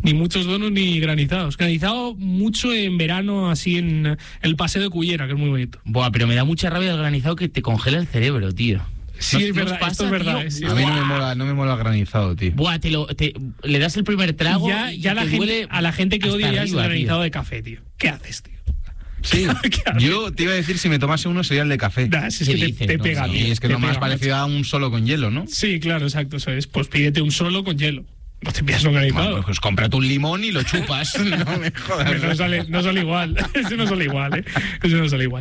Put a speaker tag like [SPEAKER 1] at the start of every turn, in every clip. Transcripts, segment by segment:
[SPEAKER 1] Ni muchos donuts ni granizados. Granizado mucho en verano, así en el paseo de Cullera, que es muy bonito.
[SPEAKER 2] Buah, pero me da mucha rabia el granizado que te congela el cerebro, tío.
[SPEAKER 1] Sí, es verdad, esto es verdad.
[SPEAKER 3] A mí no me mola el granizado, tío.
[SPEAKER 2] Buah, le das el primer trago
[SPEAKER 1] ya a la gente que odia ya es el granizado de café, tío. ¿Qué haces, tío?
[SPEAKER 3] Sí, yo te iba a decir, si me tomase uno sería el de café.
[SPEAKER 1] Nah, es que te pega, tío.
[SPEAKER 3] Y es que es lo más parecido a un solo con hielo, ¿no?
[SPEAKER 1] Sí, claro, exacto, eso es. Pues pídete un solo con hielo. No te pidas un granizado.
[SPEAKER 3] Bueno, pues cómprate un limón y lo chupas. No me jodas.
[SPEAKER 1] No sale igual. Eso no sale igual, ¿eh? Eso no sale igual.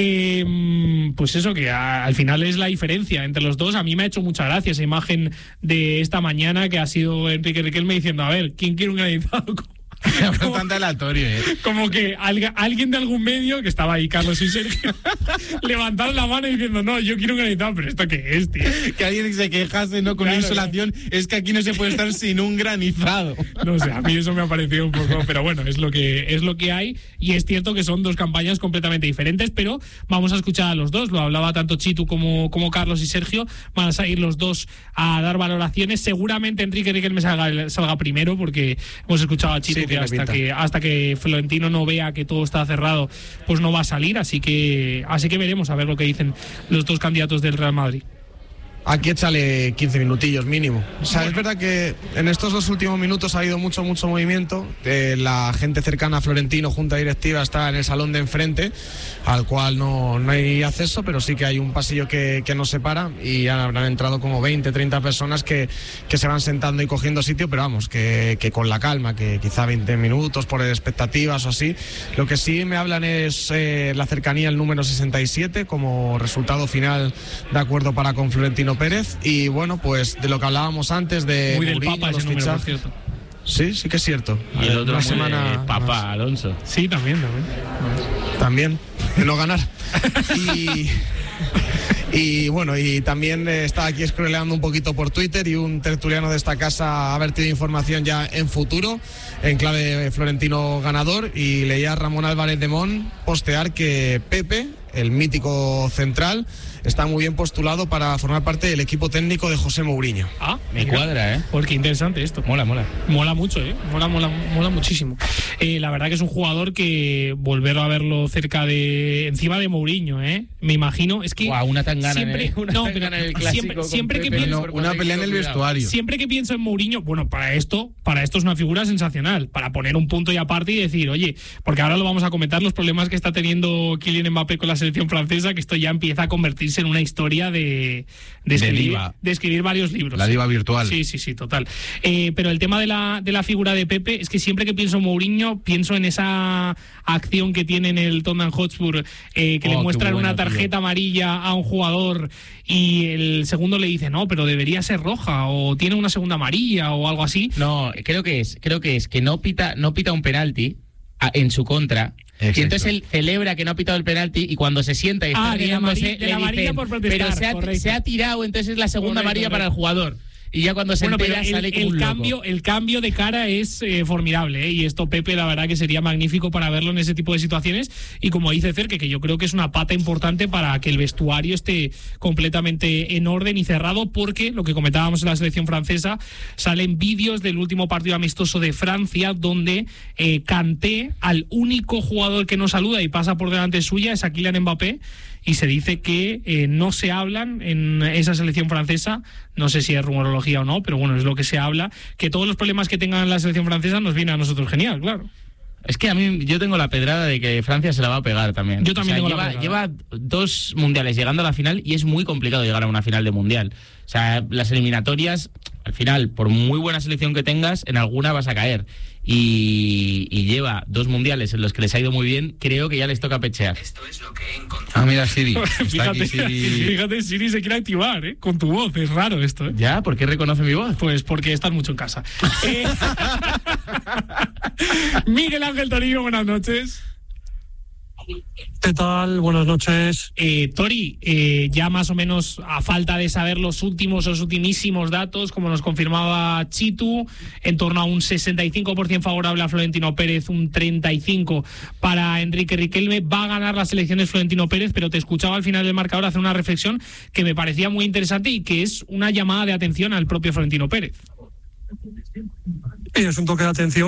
[SPEAKER 1] Pues eso, que al final es la diferencia entre los dos. A mí me ha hecho mucha gracia esa imagen de esta mañana que ha sido Enrique Riquelme diciendo, a ver, ¿quién quiere un granizado?
[SPEAKER 3] Bastante aleatorio,
[SPEAKER 1] Como que alguien de algún medio, que estaba ahí Carlos y Sergio, levantaron la mano diciendo, no, yo quiero un granizado, pero ¿esto qué es, tío?
[SPEAKER 3] Que alguien se quejase, ¿no? Con una insolación, es que aquí no se puede estar sin un granizado.
[SPEAKER 1] No sé, a mí eso me ha parecido un poco, pero bueno, es lo que hay, y es cierto que son dos campañas completamente diferentes, pero vamos a escuchar a los dos. Lo hablaba tanto Chitu como Carlos y Sergio. Van a salir los dos a dar valoraciones. Seguramente Enrique Riquelme salga primero, porque hemos escuchado a Chitu, sí, que hasta que Florentino no vea que todo está cerrado, pues no va a salir, así que veremos a ver lo que dicen los dos candidatos del Real Madrid.
[SPEAKER 4] Aquí échale 15 minutillos mínimo. O sea, es verdad que en estos 2 últimos minutos ha habido mucho movimiento. La gente cercana a Florentino, junta directiva, está en el salón de enfrente, al cual no hay acceso, pero sí que hay un pasillo que nos separa, y ya habrán entrado como 20, 30 personas que se van sentando y cogiendo sitio, pero vamos, que con la calma, que quizá 20 minutos por expectativas o así. Lo que sí me hablan es la cercanía al número 67 como resultado final de acuerdo para con Florentino Pérez, y bueno, pues de lo que hablábamos antes de
[SPEAKER 1] muy
[SPEAKER 4] Mourinho,
[SPEAKER 1] del Papa
[SPEAKER 4] los
[SPEAKER 1] ese número, por
[SPEAKER 4] fichajes.
[SPEAKER 1] cierto.
[SPEAKER 4] Sí que es cierto.
[SPEAKER 2] Y el otro
[SPEAKER 4] una semana
[SPEAKER 2] Papa
[SPEAKER 4] más.
[SPEAKER 2] Alonso.
[SPEAKER 1] Sí, también.
[SPEAKER 4] De no ganar. Y bueno, y también está aquí scrolleando un poquito por Twitter, y un tertuliano de esta casa ha vertido información ya en futuro, en clave Florentino ganador, y leía a Ramón Álvarez de Mon postear que Pepe, el mítico central, está muy bien postulado para formar parte del equipo técnico de José Mourinho.
[SPEAKER 2] Me cuadra,
[SPEAKER 1] Porque interesante esto.
[SPEAKER 2] Mola
[SPEAKER 1] Mucho, mola muchísimo. La verdad que es un jugador que volverlo a verlo encima de Mourinho, me imagino, es que
[SPEAKER 2] una tangana
[SPEAKER 1] siempre,
[SPEAKER 2] en el clásico,
[SPEAKER 1] siempre que
[SPEAKER 3] pienso, una pelea en el vestuario.
[SPEAKER 1] Siempre que pienso en Mourinho, bueno, para esto es una figura sensacional, para poner un punto y aparte y decir, oye, porque ahora lo vamos a comentar, los problemas que está teniendo Kylian Mbappé con la selección francesa, que esto ya empieza a convertirse en una historia de escribir varios libros.
[SPEAKER 3] La diva virtual.
[SPEAKER 1] Sí, total. Pero el tema de la figura de Pepe es que siempre que pienso en Mourinho, pienso en esa acción que tiene en el Tottenham Hotspur, que le muestran una tarjeta amarilla a un jugador y el segundo le dice, no, pero debería ser roja, o tiene una segunda amarilla o algo así.
[SPEAKER 2] No, creo que es que no pita un penalti en su contra. Exacto. Y entonces él celebra que no ha pitado el penalti, y cuando se sienta y está riéndose, le dicen, por protestar, pero se ha tirado, entonces es la segunda amarilla para el jugador. Y ya cuando se entera sale como un loco.
[SPEAKER 1] El cambio de cara es formidable, y esto Pepe la verdad que sería magnífico para verlo en ese tipo de situaciones, y como dice Cerque, que yo creo que es una pata importante para que el vestuario esté completamente en orden y cerrado, porque lo que comentábamos en la selección francesa, salen vídeos del último partido amistoso de Francia donde Kanté, al único jugador que no saluda y pasa por delante suya, es a Kylian Mbappé, y se dice que no se hablan en esa selección francesa, no sé si es rumorología o no, pero bueno, es lo que se habla, que todos los problemas que tengan la selección francesa nos viene a nosotros genial, claro.
[SPEAKER 2] Es que a mí, yo tengo la pedrada de que Francia se la va a pegar también.
[SPEAKER 1] Yo también tengo la pedrada.
[SPEAKER 2] Lleva 2 mundiales llegando a la final, y es muy complicado llegar a una final de mundial. O sea, las eliminatorias, al final, por muy buena selección que tengas, en alguna vas a caer. Y lleva 2 mundiales en los que les ha ido muy bien, creo que ya les toca pechear.
[SPEAKER 5] Esto es lo que he encontrado.
[SPEAKER 3] Mira, Siri.
[SPEAKER 1] Fíjate, Siri se quiere activar, con tu voz. Es raro esto,
[SPEAKER 2] ¿Ya? ¿Por qué reconoce mi voz?
[SPEAKER 1] Pues porque estás mucho en casa. Miguel Ángel Torillo, buenas noches.
[SPEAKER 6] ¿Qué tal? Buenas noches.
[SPEAKER 1] Tori, ya más o menos a falta de saber los ultimísimos datos, como nos confirmaba Chitu, en torno a un 65% favorable a Florentino Pérez, un 35% para Enrique Riquelme. Va a ganar las elecciones Florentino Pérez, pero te escuchaba al final del marcador hacer una reflexión que me parecía muy interesante y que es una llamada de atención al propio Florentino Pérez.
[SPEAKER 6] Y es un toque de atención